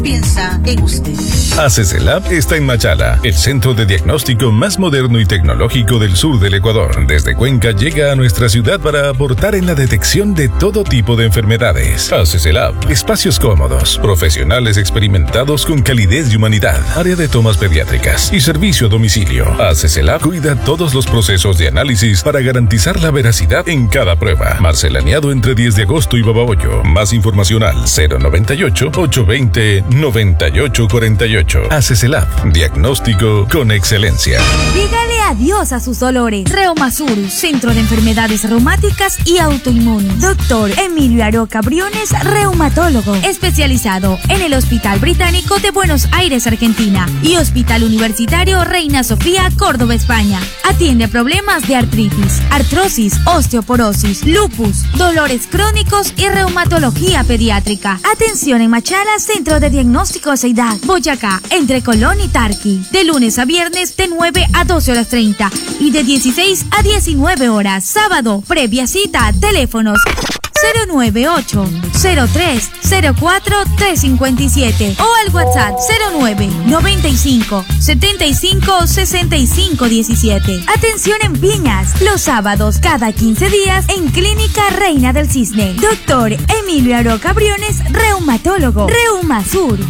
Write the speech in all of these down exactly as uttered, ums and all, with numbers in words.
piensa en usted. ACESELAB está en Machala, el centro de diagnóstico más moderno y tecnológico del sur del Ecuador. Desde Cuenca llega a nuestra ciudad para aportar en la detección de todo tipo de enfermedades. ACESELAB, espacios cómodos, profesionales experimentados con calidez y humanidad, área de tomas pediátricas y servicio a domicilio. ACESELAB cuida todos los procesos de análisis para garantizar la veracidad en cada prueba. Marcelaniado entre diez de agosto y Babahoyo. Más información al cero noventa y ocho, ochocientos veinte, noventa y ocho cuarenta y ocho. ACESELAB, diagnóstico con excelencia. Dígale adiós a sus dolores. Reumasur, Centro de Enfermedades Reumáticas y Autoinmunes. Doctor Emilio Aroca Briones, reumatólogo, especializado en el Hospital Británico de Buenos Aires, Argentina, y Hospital Universitario Reina Sofía, Córdoba, España. Atiende problemas de artritis, artrosis, osteoporosis, lupus, dolores crónicos y reumatología pediátrica. Atención en Machala, Centro de Diagnóstico Seidad, Boyacá, entre Colón y Tarqui. De lunes a viernes de nueve a doce horas treinta y de dieciséis a diecinueve horas. Sábado, previa cita, teléfonos cero nueve ocho, cero tres, cero cuatro, tres cinco siete o al WhatsApp cero nueve, noventa y cinco, setenta y cinco, sesenta y cinco diecisiete. Atención en Piñas, los sábados cada quince días en Clínica Reina del Cisne. Doctor Emilio Aroca Briones, reumatólogo. Reumasur.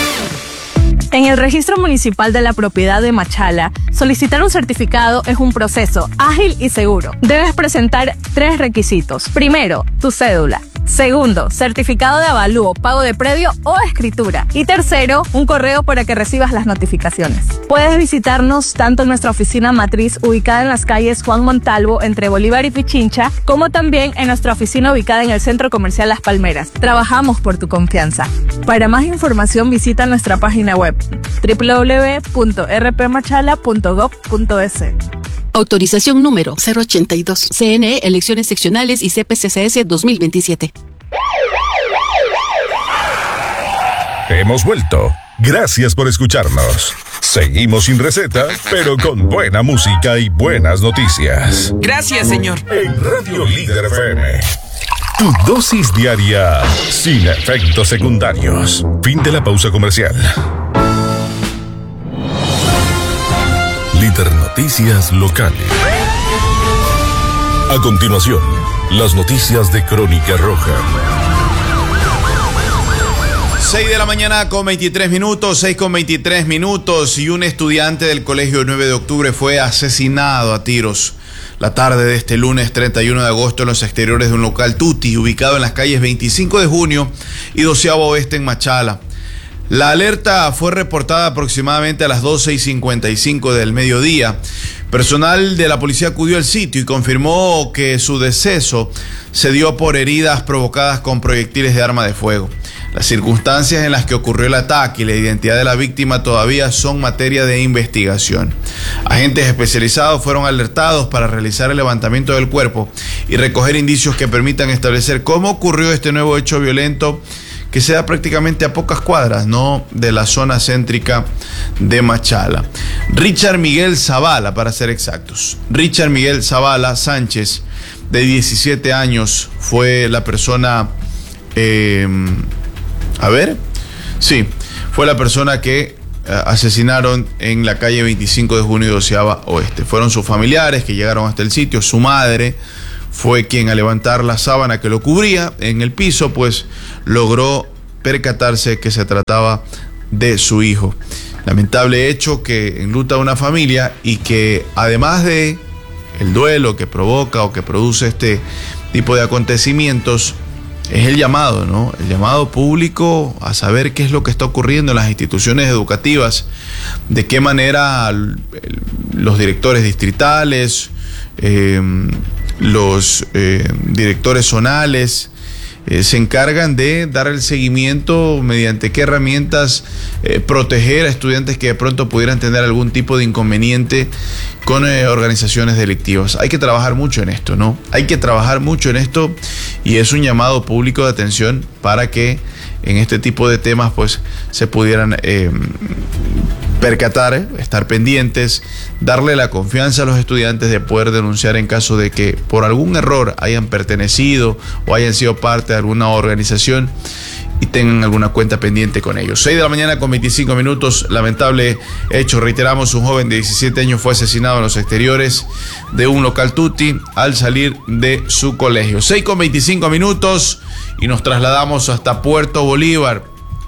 En el Registro Municipal de la Propiedad de Machala, solicitar un certificado es un proceso ágil y seguro. Debes presentar tres requisitos. Primero, tu cédula. Segundo, certificado de avalúo, pago de predio o escritura. Y tercero, un correo para que recibas las notificaciones. Puedes visitarnos tanto en nuestra oficina matriz ubicada en las calles Juan Montalvo entre Bolívar y Pichincha, como también en nuestra oficina ubicada en el Centro Comercial Las Palmeras. Trabajamos por tu confianza. Para más información visita nuestra página web doble u doble u doble u punto r p machala punto gov punto es. Autorización número cero ochenta y dos. C N E, Elecciones Seccionales y C P C C S dos mil veintisiete. Hemos vuelto. Gracias por escucharnos. Seguimos sin receta, pero con buena música y buenas noticias. Gracias, señor. En Radio Líder F M. Tu dosis diaria sin efectos secundarios. Fin de la pausa comercial. Líder Noticias Locales. A continuación, las noticias de Crónica Roja. seis de la mañana con veintitrés minutos, seis con veintitrés minutos, y un estudiante del Colegio nueve de octubre fue asesinado a tiros la tarde de este lunes treinta y uno de agosto en los exteriores de un local Tutti, ubicado en las calles veinticinco de junio y doceavo Oeste en Machala. La alerta fue reportada aproximadamente a las doce y cincuenta y cinco del mediodía. Personal de la policía acudió al sitio y confirmó que su deceso se dio por heridas provocadas con proyectiles de arma de fuego. Las circunstancias en las que ocurrió el ataque y la identidad de la víctima todavía son materia de investigación. Agentes especializados fueron alertados para realizar el levantamiento del cuerpo y recoger indicios que permitan establecer cómo ocurrió este nuevo hecho violento, que se da prácticamente a pocas cuadras, ¿no?, de la zona céntrica de Machala. Richard Miguel Zavala, para ser exactos. Richard Miguel Zavala Sánchez, de diecisiete años, fue la persona... Eh, a ver, sí, fue la persona que eh, asesinaron en la calle veinticinco de junio y doceava Oeste. Fueron sus familiares que llegaron hasta el sitio. Su madre fue quien, al levantar la sábana que lo cubría en el piso, pues logró percatarse que se trataba de su hijo. Lamentable hecho que enluta a una familia y que, además de el duelo que provoca o que produce este tipo de acontecimientos, es el llamado, ¿no? El llamado público a saber qué es lo que está ocurriendo en las instituciones educativas, de qué manera los directores distritales, eh, los eh, directores zonales eh, se encargan de dar el seguimiento, mediante qué herramientas eh, proteger a estudiantes que de pronto pudieran tener algún tipo de inconveniente con eh, organizaciones delictivas. Hay que trabajar mucho en esto, ¿no? Hay que trabajar mucho en esto, y es un llamado público de atención para que en este tipo de temas pues se pudieran eh, percatar, estar pendientes, darle la confianza a los estudiantes de poder denunciar en caso de que por algún error hayan pertenecido o hayan sido parte de alguna organización y tengan alguna cuenta pendiente con ellos. seis de la mañana con veinticinco minutos, lamentable hecho, reiteramos, un joven de diecisiete años fue asesinado en los exteriores de un local tutti al salir de su colegio. seis con veinticinco minutos y nos trasladamos hasta Puerto Bolívar,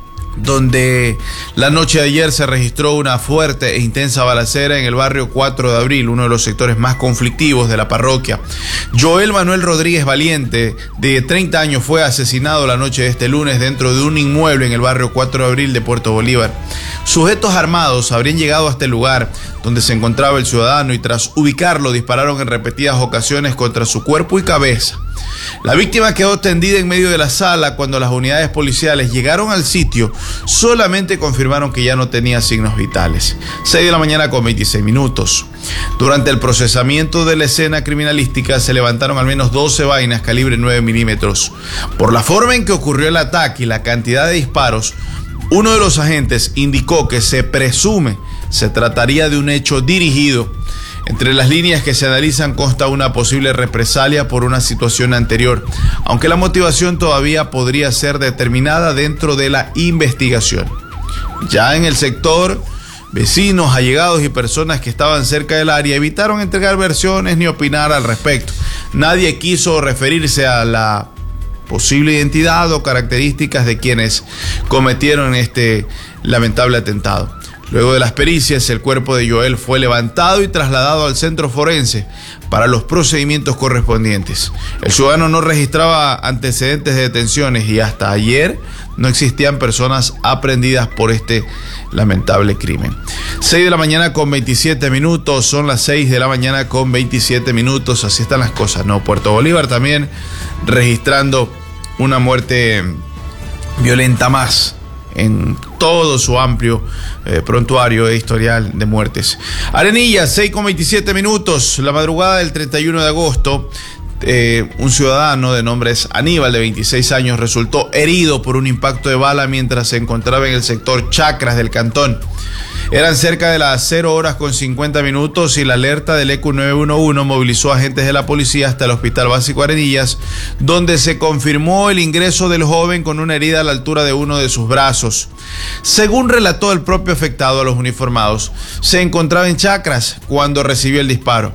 donde la noche de ayer se registró una fuerte e intensa balacera en el barrio cuatro de abril, uno de los sectores más conflictivos de la parroquia. Joel Manuel Rodríguez Valiente, de treinta años, fue asesinado la noche de este lunes dentro de un inmueble en el barrio cuatro de abril de Puerto Bolívar. Sujetos armados habrían llegado hasta el lugar donde se encontraba el ciudadano y tras ubicarlo dispararon en repetidas ocasiones contra su cuerpo y cabeza. La víctima quedó tendida en medio de la sala. Cuando las unidades policiales llegaron al sitio, solamente confirmaron que ya no tenía signos vitales. seis de la mañana con veintiséis minutos. Durante el procesamiento de la escena criminalística se levantaron al menos doce vainas calibre nueve milímetros. Por la forma en que ocurrió el ataque y la cantidad de disparos, uno de los agentes indicó que se presume se trataría de un hecho dirigido. Entre las líneas que se analizan consta una posible represalia por una situación anterior, aunque la motivación todavía podría ser determinada dentro de la investigación. Ya en el sector, vecinos, allegados y personas que estaban cerca del área evitaron entregar versiones ni opinar al respecto. Nadie quiso referirse a la posible identidad o características de quienes cometieron este lamentable atentado. Luego de las pericias, el cuerpo de Joel fue levantado y trasladado al centro forense para los procedimientos correspondientes. El ciudadano no registraba antecedentes de detenciones y hasta ayer no existían personas aprehendidas por este lamentable crimen. seis de la mañana con veintisiete minutos, son las seis de la mañana con veintisiete minutos, así están las cosas, ¿no? Puerto Bolívar también registrando una muerte violenta más en todo su amplio eh, prontuario e historial de muertes. Arenilla, seis con veintisiete minutos, la madrugada del treinta y uno de agosto, eh, un ciudadano de nombre Aníbal, de veintiséis años, resultó herido por un impacto de bala mientras se encontraba en el sector Chacras del Cantón. Eran cerca de las cero horas con cincuenta minutos y la alerta del E Q nueve uno uno movilizó agentes de la policía hasta el Hospital Básico Arenillas, donde se confirmó el ingreso del joven con una herida a la altura de uno de sus brazos. Según relató el propio afectado a los uniformados, se encontraba en Chacras cuando recibió el disparo.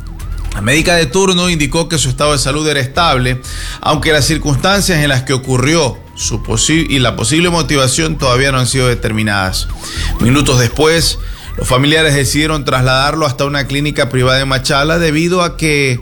La médica de turno indicó que su estado de salud era estable, aunque las circunstancias en las que ocurrió su posi- y la posible motivación todavía no han sido determinadas. Minutos después, los familiares decidieron trasladarlo hasta una clínica privada en Machala debido a que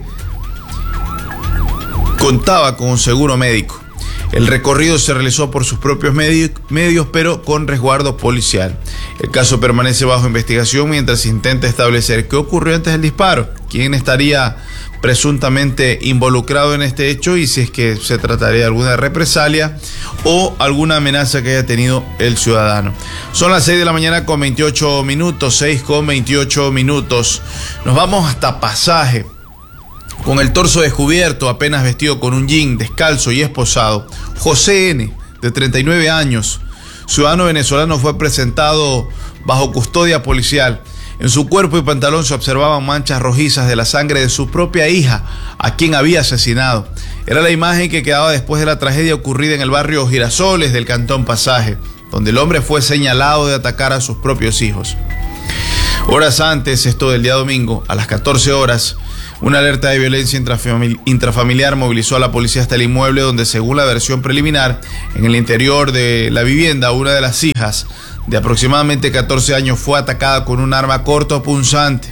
contaba con un seguro médico. El recorrido se realizó por sus propios medi- medios, pero con resguardo policial. El caso permanece bajo investigación mientras se intenta establecer qué ocurrió antes del disparo, quién estaría presuntamente involucrado en este hecho y si es que se trataría de alguna represalia o alguna amenaza que haya tenido el ciudadano. Son las seis de la mañana con veintiocho minutos, seis con veintiocho minutos. Nos vamos hasta Pasaje. Con el torso descubierto, apenas vestido con un jean, descalzo y esposado, José N., de treinta y nueve años, ciudadano venezolano, fue presentado bajo custodia policial. En su cuerpo y pantalón se observaban manchas rojizas de la sangre de su propia hija, a quien había asesinado. Era la imagen que quedaba después de la tragedia ocurrida en el barrio Girasoles del Cantón Pasaje, donde el hombre fue señalado de atacar a sus propios hijos. Horas antes, esto del día domingo, a las catorce horas, una alerta de violencia intrafamiliar movilizó a la policía hasta el inmueble donde, según la versión preliminar, en el interior de la vivienda, una de las hijas, de aproximadamente catorce años, fue atacada con un arma cortopunzante.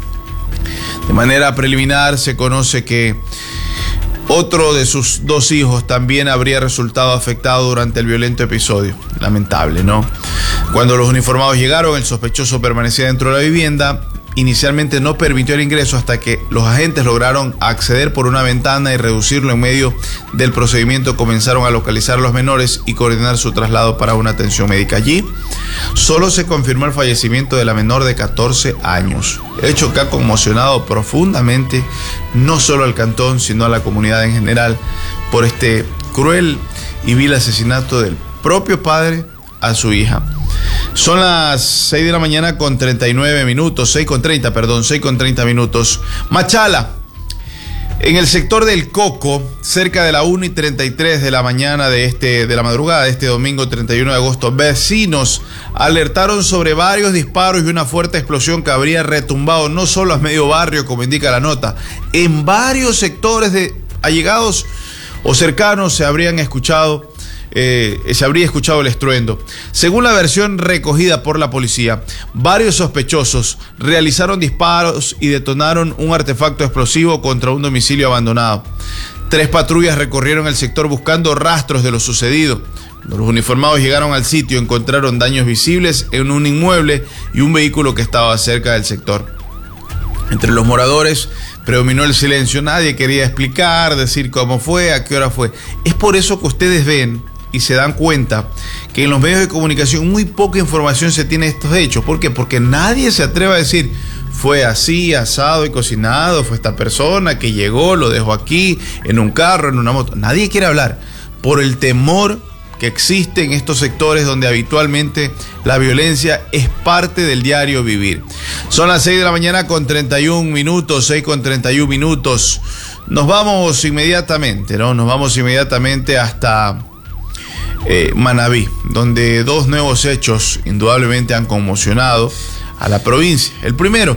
De manera preliminar se conoce que otro de sus dos hijos también habría resultado afectado durante el violento episodio. Lamentable, ¿no? Cuando los uniformados llegaron, el sospechoso permanecía dentro de la vivienda. Inicialmente no permitió el ingreso hasta que los agentes lograron acceder por una ventana y reducirlo. En medio del procedimiento comenzaron a localizar a los menores y coordinar su traslado para una atención médica. Allí solo se confirmó el fallecimiento de la menor de catorce años, hecho que ha conmocionado profundamente no solo al cantón, sino a la comunidad en general por este cruel y vil asesinato del propio padre a su hija. Son las seis de la mañana con treinta y nueve minutos, seis con treinta, perdón, seis con treinta minutos. Machala. En el sector del Coco, cerca de la una y treinta y tres de la mañana de, este, de la madrugada de este domingo treinta y uno de agosto, vecinos alertaron sobre varios disparos y una fuerte explosión que habría retumbado no solo a medio barrio, como indica la nota, en varios sectores de allegados o cercanos se habrían escuchado Eh, se habría escuchado el estruendo. Según la versión recogida por la policía, varios sospechosos realizaron disparos y detonaron un artefacto explosivo contra un domicilio abandonado. Tres patrullas recorrieron el sector buscando rastros de lo sucedido. Cuando los uniformados llegaron al sitio, encontraron daños visibles en un inmueble y un vehículo que estaba cerca del sector. Entre los moradores predominó el silencio. Nadie quería explicar, decir cómo fue, a qué hora fue. Es por eso que ustedes ven y se dan cuenta que en los medios de comunicación muy poca información se tiene de estos hechos. ¿Por qué? Porque nadie se atreve a decir, fue así, asado y cocinado, fue esta persona que llegó, lo dejó aquí, en un carro, en una moto. Nadie quiere hablar por el temor que existe en estos sectores donde habitualmente la violencia es parte del diario vivir. Son las seis de la mañana con treinta y un minutos, seis con treinta y un minutos. Nos vamos inmediatamente, ¿no? Nos vamos inmediatamente hasta Eh, Manabí, donde dos nuevos hechos indudablemente han conmocionado a la provincia. El primero,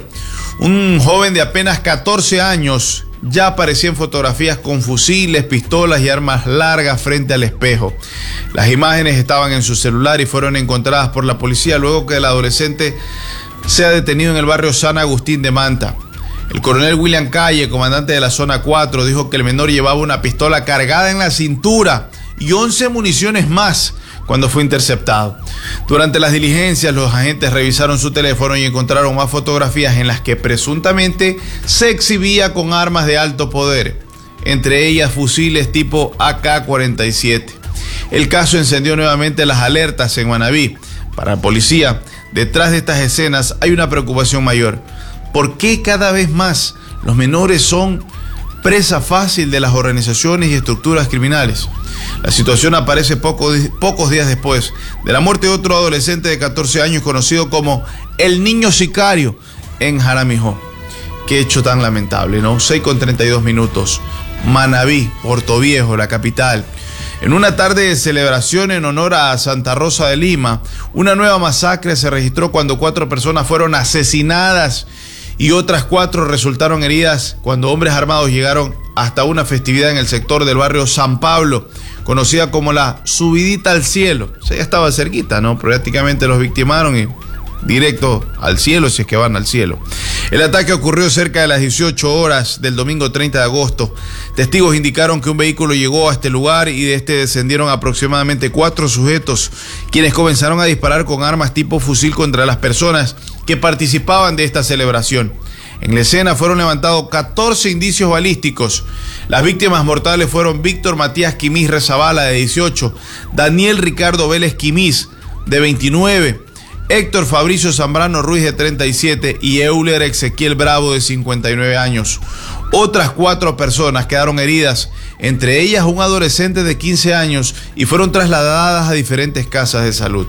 un joven de apenas catorce años ya aparecía en fotografías con fusiles, pistolas y armas largas frente al espejo. Las imágenes estaban en su celular y fueron encontradas por la policía luego que el adolescente sea detenido en el barrio San Agustín de Manta. El coronel William Calle, comandante de la zona cuatro, dijo que el menor llevaba una pistola cargada en la cintura y once municiones más cuando fue interceptado. Durante las diligencias, los agentes revisaron su teléfono y encontraron más fotografías en las que presuntamente se exhibía con armas de alto poder, entre ellas fusiles tipo A K cuarenta y siete. El caso encendió nuevamente las alertas en Manabí. Para la policía, detrás de estas escenas hay una preocupación mayor. ¿Por qué cada vez más los menores son presa fácil de las organizaciones y estructuras criminales? La situación aparece poco, pocos días después de la muerte de otro adolescente de catorce años conocido como el niño sicario en Jaramijó. Qué hecho tan lamentable, ¿no? seis con treinta y dos minutos. Manabí, Portoviejo, la capital. En una tarde de celebración en honor a Santa Rosa de Lima, una nueva masacre se registró cuando cuatro personas fueron asesinadas y otras cuatro resultaron heridas cuando hombres armados llegaron hasta una festividad en el sector del barrio San Pablo, conocida como la Subidita al Cielo. O sea, ya estaba cerquita, ¿no? Prácticamente los victimaron y directo al cielo, si es que van al cielo. El ataque ocurrió cerca de las dieciocho horas del domingo treinta de agosto. Testigos indicaron que un vehículo llegó a este lugar y de este descendieron aproximadamente cuatro sujetos, quienes comenzaron a disparar con armas tipo fusil contra las personas que participaban de esta celebración. En la escena fueron levantados catorce indicios balísticos. Las víctimas mortales fueron Víctor Matías Quimís Rezabala, de dieciocho, Daniel Ricardo Vélez Quimís, de veintinueve, Héctor Fabricio Zambrano Ruiz, de treinta y siete, y Euler Ezequiel Bravo, de cincuenta y nueve años. Otras cuatro personas quedaron heridas, entre ellas un adolescente de quince años, y fueron trasladadas a diferentes casas de salud.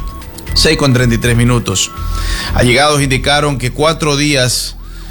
seis con treinta y tres minutos. Allegados indicaron que cuatro días...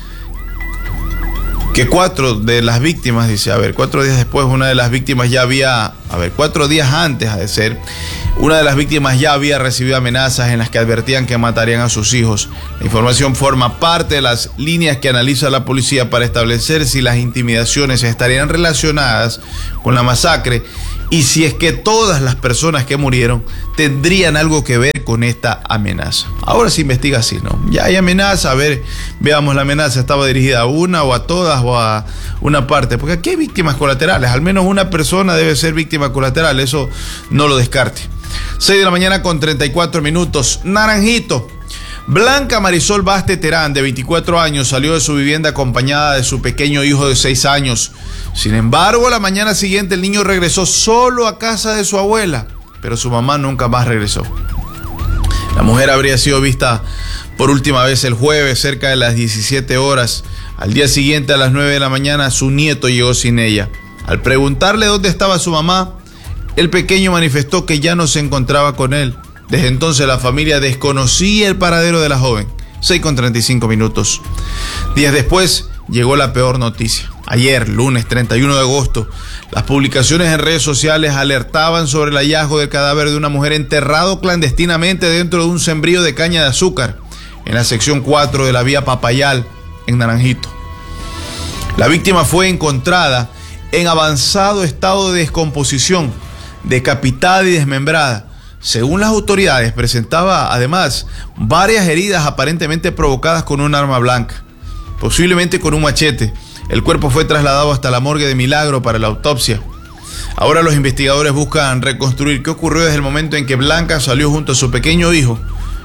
que cuatro de las víctimas, dice, a ver, cuatro días después una de las víctimas ya había, a ver, cuatro días antes ha de ser, una de las víctimas ya había recibido amenazas en las que advertían que matarían a sus hijos. La información forma parte de las líneas que analiza la policía para establecer si las intimidaciones estarían relacionadas con la masacre y si es que todas las personas que murieron tendrían algo que ver con esta amenaza. Ahora se investiga así, ¿no? Ya hay amenaza, a ver, veamos, la amenaza estaba dirigida a una o a todas o a una parte, porque aquí hay víctimas colaterales, al menos una persona debe ser víctima colateral, eso no lo descarte. seis de la mañana con treinta y cuatro minutos. Naranjito. Blanca Marisol Baste Terán, de veinticuatro años, salió de su vivienda acompañada de su pequeño hijo de seis años. Sin embargo, la mañana siguiente el niño regresó solo a casa de su abuela, pero su mamá nunca más regresó. La mujer habría sido vista por última vez el jueves, cerca de las diecisiete horas. Al día siguiente, a las nueve de la mañana, su nieto llegó sin ella. Al preguntarle dónde estaba su mamá, el pequeño manifestó que ya no se encontraba con él. Desde entonces la familia desconocía el paradero de la joven. seis con treinta y cinco minutos. Días después llegó la peor noticia. Ayer, lunes treinta y uno de agosto, las publicaciones en redes sociales alertaban sobre el hallazgo del cadáver de una mujer enterrado clandestinamente dentro de un sembrío de caña de azúcar en la sección cuatro de la vía Papayal, en Naranjito. La víctima fue encontrada en avanzado estado de descomposición, decapitada y desmembrada. Según las autoridades, presentaba además varias heridas aparentemente provocadas con un arma blanca, posiblemente con un machete. El cuerpo fue trasladado hasta la morgue de Milagro para la autopsia. Ahora los investigadores buscan reconstruir qué ocurrió desde el momento en que Blanca salió junto a su pequeño hijo.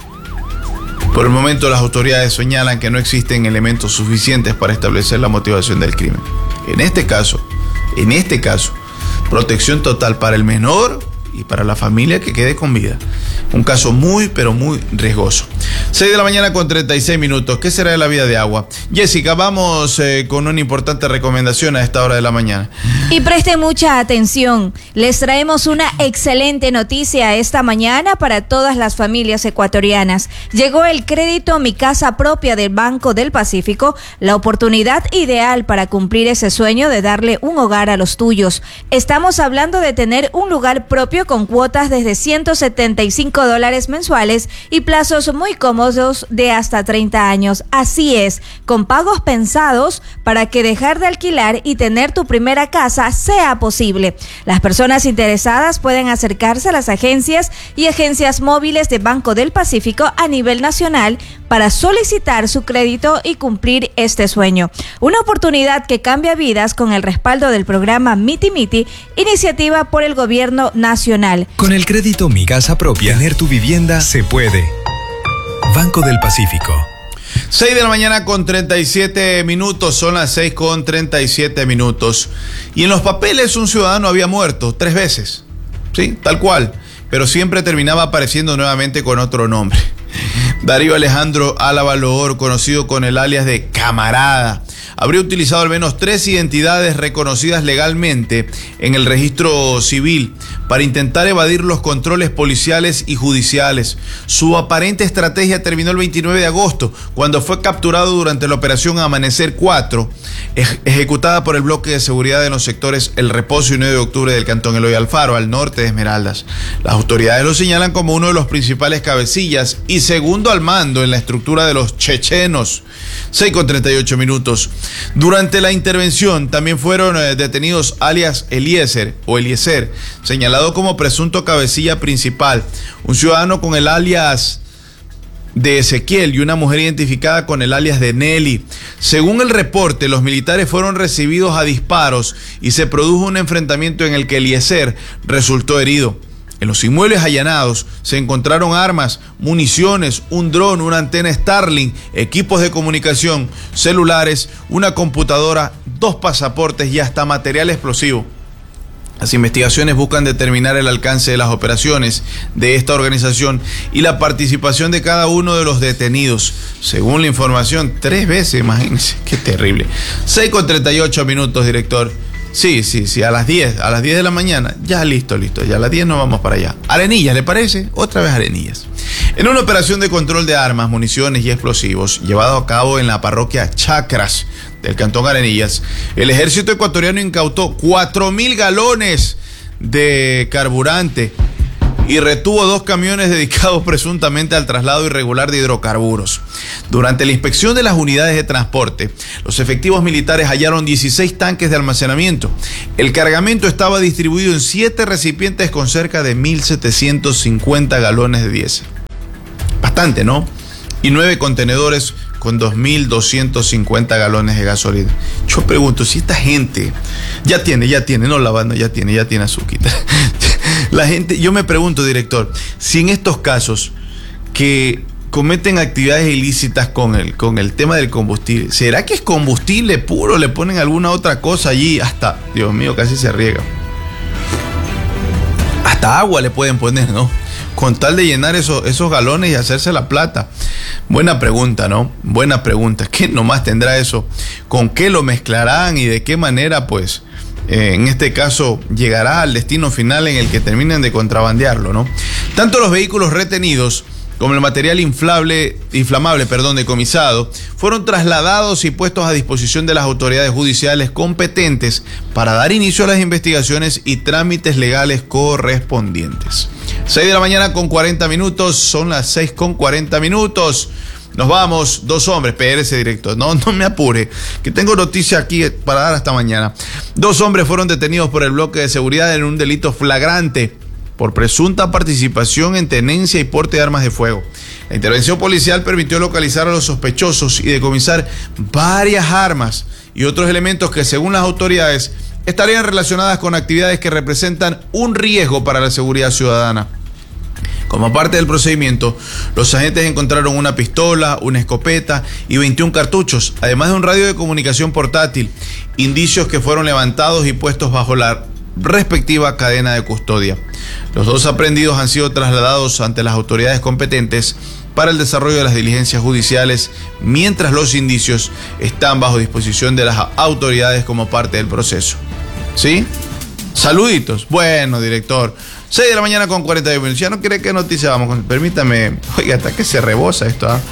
Por el momento las autoridades señalan que no existen elementos suficientes para establecer la motivación del crimen. En este caso, en este caso, protección total para el menor y para la familia que quede con vida. Un caso muy, pero muy riesgoso. seis de la mañana con treinta y seis minutos. ¿Qué será de la vida de Agua? Jessica, vamos eh, con una importante recomendación a esta hora de la mañana. Y presten mucha atención. Les traemos una excelente noticia esta mañana para todas las familias ecuatorianas. Llegó el crédito Mi Casa Propia del Banco del Pacífico, la oportunidad ideal para cumplir ese sueño de darle un hogar a los tuyos. Estamos hablando de tener un lugar propio con cuotas desde ciento setenta y cinco dólares mensuales y plazos muy cómodos de hasta treinta años. Así es, con pagos pensados para que dejar de alquilar y tener tu primera casa sea posible. Las personas interesadas pueden acercarse a las agencias y agencias móviles de Banco del Pacífico a nivel nacional para solicitar su crédito y cumplir este sueño. Una oportunidad que cambia vidas con el respaldo del programa Miti Miti, iniciativa por el gobierno nacional. Con el crédito Mi Casa Propia, tener tu vivienda se puede. Banco del Pacífico. seis de la mañana con treinta y siete minutos, son las seis con treinta y siete minutos. Y en los papeles un ciudadano había muerto tres veces, sí, tal cual, pero siempre terminaba apareciendo nuevamente con otro nombre. Darío Alejandro Álava Loor, conocido con el alias de Camarada, habría utilizado al menos tres identidades reconocidas legalmente en el registro civil para intentar evadir los controles policiales y judiciales. Su aparente estrategia terminó el veintinueve de agosto, cuando fue capturado durante la operación Amanecer cuatro, ej- ejecutada por el bloque de seguridad en los sectores El Reposo y nueve de octubre del cantón Eloy Alfaro, al norte de Esmeraldas. Las autoridades lo señalan como uno de los principales cabecillas y segundo al mando en la estructura de los chechenos. seis con treinta y ocho minutos. Durante la intervención también fueron eh, detenidos alias Eliezer o Eliezer, señalado como presunto cabecilla principal, un ciudadano con el alias de Ezequiel y una mujer identificada con el alias de Nelly. Según el reporte, los militares fueron recibidos a disparos y se produjo un enfrentamiento en el que Eliezer resultó herido. En los inmuebles allanados se encontraron armas, municiones, un dron, una antena Starlink, equipos de comunicación, celulares, una computadora, dos pasaportes y hasta material explosivo. Las investigaciones buscan determinar el alcance de las operaciones de esta organización y la participación de cada uno de los detenidos. Según la información, tres veces, imagínense, qué terrible. seis con treinta y ocho minutos, director. Sí, sí, sí, a las diez, a las diez de la mañana, ya listo, listo, ya a las diez nos vamos para allá. Arenillas, ¿le parece? Otra vez Arenillas. En una operación de control de armas, municiones y explosivos, llevado a cabo en la parroquia Chacras del cantón Arenillas, el ejército ecuatoriano incautó cuatro mil galones de carburante y retuvo dos camiones dedicados presuntamente al traslado irregular de hidrocarburos. Durante la inspección de las unidades de transporte, los efectivos militares hallaron dieciséis tanques de almacenamiento. El cargamento estaba distribuido en siete recipientes con cerca de mil setecientos cincuenta galones de diésel. Bastante, ¿no? Y nueve contenedores con dos mil doscientos cincuenta galones de gasolina. Yo pregunto, si esta gente ya tiene, ya tiene, no la banda, ya tiene, ya tiene azúcar. La gente, yo me pregunto, director, si en estos casos que cometen actividades ilícitas con el, con el tema del combustible, ¿será que es combustible puro? ¿Le ponen alguna otra cosa allí? Hasta, Dios mío, casi se riega. Hasta agua le pueden poner, ¿no? Con tal de llenar esos, esos galones y hacerse la plata. Buena pregunta, ¿no? Buena pregunta. ¿Qué nomás tendrá eso? ¿Con qué lo mezclarán y de qué manera, pues, eh, en este caso, llegará al destino final en el que terminen de contrabandearlo, ¿no? Tanto los vehículos retenidos como el material inflable, inflamable perdón, decomisado, fueron trasladados y puestos a disposición de las autoridades judiciales competentes para dar inicio a las investigaciones y trámites legales correspondientes. seis de la mañana con cuarenta minutos, son las seis con cuarenta minutos. Nos vamos, dos hombres, espérese director, no, no me apure, que tengo noticia aquí para dar hasta mañana. Dos hombres fueron detenidos por el bloque de seguridad en un delito flagrante por presunta participación en tenencia y porte de armas de fuego. La intervención policial permitió localizar a los sospechosos y decomisar varias armas y otros elementos que, según las autoridades, estarían relacionadas con actividades que representan un riesgo para la seguridad ciudadana. Como parte del procedimiento, los agentes encontraron una pistola, una escopeta y veintiún cartuchos, además de un radio de comunicación portátil, indicios que fueron levantados y puestos bajo la respectiva cadena de custodia. Los dos aprehendidos han sido trasladados ante las autoridades competentes para el desarrollo de las diligencias judiciales, mientras los indicios están bajo disposición de las autoridades como parte del proceso. ¿Sí? Saluditos. Bueno, director. seis de la mañana con cuarenta y uno minutos. Ya no quiere que noticia vamos con... Permítame. Oiga, hasta que se rebosa esto, ¿ah?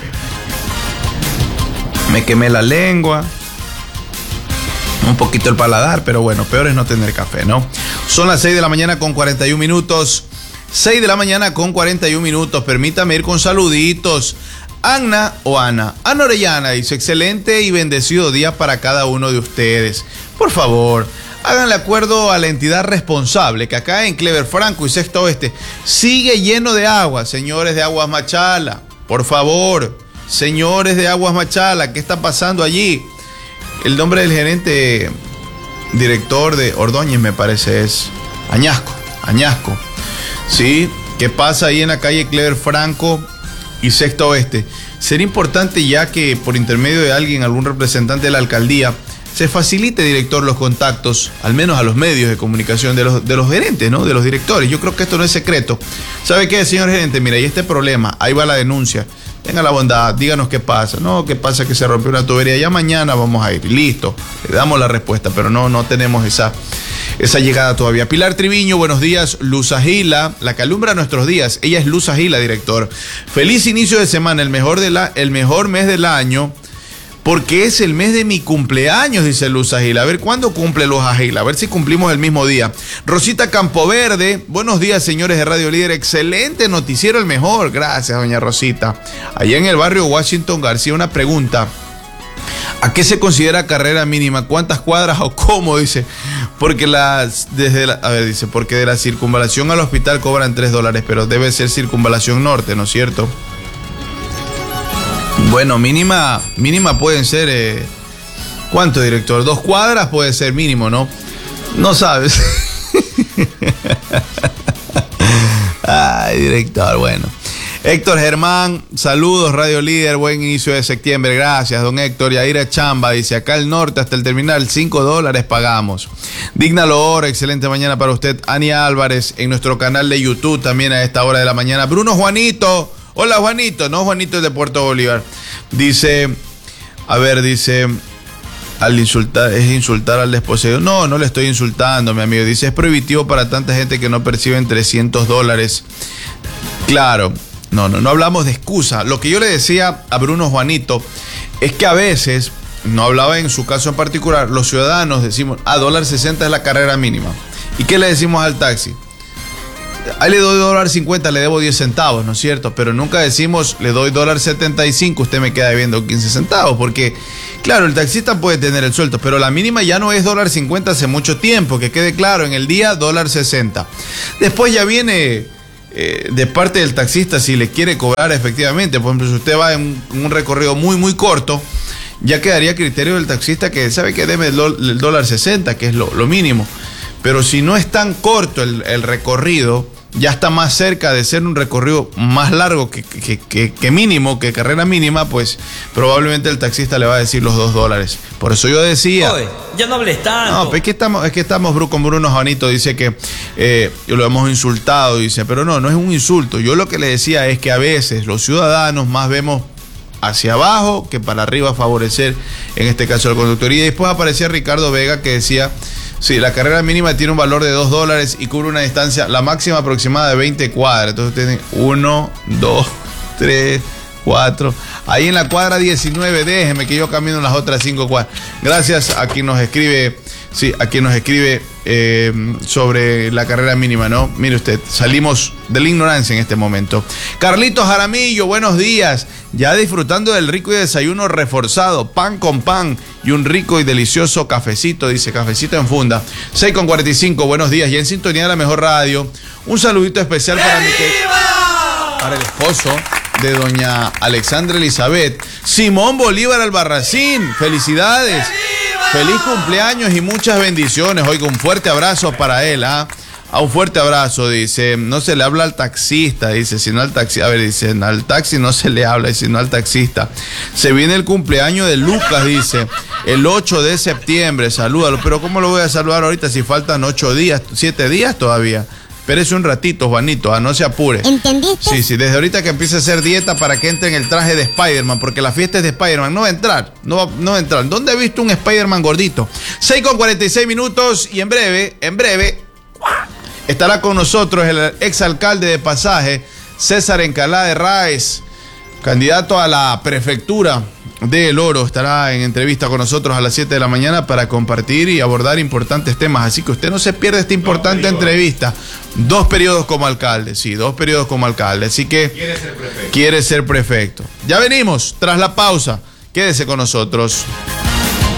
Me quemé la lengua. Un poquito el paladar, pero bueno, peor es no tener café, ¿no? Son las seis de la mañana con cuarenta y uno minutos. seis de la mañana con cuarenta y uno minutos. Permítame ir con saluditos. Ana o Ana. Ana Orellana dice: excelente y bendecido día para cada uno de ustedes. Por favor, háganle acuerdo a la entidad responsable que acá en Clever Franco y Sexta Oeste sigue lleno de agua. Señores de Aguas Machala, por favor, señores de Aguas Machala, ¿qué está pasando allí? El nombre del gerente director de Ordóñez, me parece, es Añasco, Añasco. ¿Sí? ¿Qué pasa ahí en la calle Clever Franco y Sexta Oeste? Sería importante, ya que por intermedio de alguien, algún representante de la alcaldía, se facilite, director, los contactos, al menos a los medios de comunicación de los, de los gerentes, ¿no? De los directores. Yo creo que esto no es secreto. ¿Sabe qué, señor gerente? Mira, hay este problema, ahí va la denuncia. Tenga la bondad, díganos qué pasa. No, qué pasa que se rompió una tubería. Ya mañana vamos a ir. Listo, le damos la respuesta, pero no, no tenemos esa, esa llegada todavía. Pilar Triviño, buenos días. Luz Agila, la que alumbra nuestros días. Ella es Luz Agila, director. Feliz inicio de semana, el mejor, de la, el mejor mes del año, porque es el mes de mi cumpleaños, dice Luz Agila. A ver, ¿cuándo cumple Luz Agila? A ver si cumplimos el mismo día. Rosita Campoverde, buenos días, señores de Radio Líder. Excelente noticiero, el mejor. Gracias, doña Rosita. Allá en el barrio Washington García, una pregunta. ¿A qué se considera carrera mínima? ¿Cuántas cuadras o cómo? Dice. Porque las, desde la, a ver, dice, porque de la circunvalación al hospital cobran tres dólares, pero debe ser circunvalación norte, ¿no es cierto? Bueno, mínima, mínima pueden ser, eh, ¿cuánto, director? Dos cuadras puede ser mínimo, ¿no? No sabes. Ay, director, bueno. Héctor Germán, saludos, Radio Líder, buen inicio de septiembre, gracias, don Héctor. Yaira Chamba dice: acá al norte hasta el terminal, cinco dólares pagamos. Digna Loor, excelente mañana para usted. Ani Álvarez, en nuestro canal de YouTube también a esta hora de la mañana. Bruno Juanito. Hola, Juanito, no, Juanito es de Puerto Bolívar. Dice, a ver, dice, al insultar, es insultar al desposeído. No, no le estoy insultando, mi amigo. Dice, es prohibitivo para tanta gente que no perciben trescientos dólares. Claro, no, no, no hablamos de excusa. Lo que yo le decía a Bruno Juanito es que a veces, no hablaba en su caso en particular, los ciudadanos decimos, ah, dólar sesenta es la carrera mínima. ¿Y qué le decimos al taxi? Ahí le doy dólar cincuenta, le debo diez centavos, ¿no es cierto? Pero nunca decimos, le doy dólar setenta y cinco, usted me queda debiendo quince centavos. Porque, claro, el taxista puede tener el sueldo, pero la mínima ya no es dólar cincuenta hace mucho tiempo. Que quede claro, en el día, dólar sesenta. Después ya viene eh, de parte del taxista si le quiere cobrar efectivamente. Por ejemplo, si usted va en un, un recorrido muy, muy corto, ya quedaría a criterio del taxista que sabe que debe el, el dólar sesenta, que es lo, lo mínimo. Pero si no es tan corto el, el recorrido, ya está más cerca de ser un recorrido más largo que, que, que, que mínimo, que carrera mínima, pues probablemente el taxista le va a decir los dos dólares. Por eso yo decía... Oye, ya no hables tanto. No, es que estamos, es que estamos con Bruno Juanito, dice que eh, lo hemos insultado, dice, pero no, no es un insulto. Yo lo que le decía es que a veces los ciudadanos más vemos hacia abajo que para arriba favorecer, en este caso, la conductor. Y después aparecía Ricardo Vega que decía... Sí, la carrera mínima tiene un valor de dos dólares y cubre una distancia, la máxima aproximada de veinte cuadras. Entonces tienen uno, dos, tres, cuatro. Ahí en la cuadra diecinueve, déjeme que yo camino las otras cinco cuadras. Gracias a quien nos escribe, sí, a quien nos escribe eh, sobre la carrera mínima, ¿no? Mire usted, salimos de la ignorancia en este momento. Carlitos Jaramillo, buenos días. Ya disfrutando del rico y desayuno reforzado, pan con pan y un rico y delicioso cafecito, dice, cafecito en funda. seis con cuarenta y cinco, buenos días. Y en sintonía de la mejor radio, un saludito especial para, mi que, para el esposo de doña Alexandra Elizabeth, Simón Bolívar Albarracín. Felicidades, feliz cumpleaños y muchas bendiciones. Oiga, un fuerte abrazo para él, ¿ah? ¿eh? A un fuerte abrazo, dice. No se le habla al taxista, dice, sino al taxi. A ver, dice, al taxi no se le habla, sino al taxista. Se viene el cumpleaños de Lucas, dice, el ocho de septiembre. Salúdalo. Pero ¿cómo lo voy a saludar ahorita si faltan ocho días, siete días todavía? Espérese un ratito, Juanito, ah, no se apure. ¿Entendiste? Sí, sí, desde ahorita que empiece a hacer dieta para que entre en el traje de Spider-Man, porque la fiesta es de Spider-Man. No va a entrar, no va, no va a entrar. ¿Dónde he visto un Spider-Man gordito? seis con cuarenta y seis minutos y en breve, en breve, estará con nosotros el exalcalde de Pasaje, César Encalá de Raez, candidato a la prefectura de El Oro. Estará en entrevista con nosotros a las siete de la mañana para compartir y abordar importantes temas. Así que usted no se pierda esta importante entrevista. Dos periodos como alcalde, sí, dos periodos como alcalde. Así que quiere ser prefecto. Quiere ser prefecto. Ya venimos, tras la pausa. Quédese con nosotros.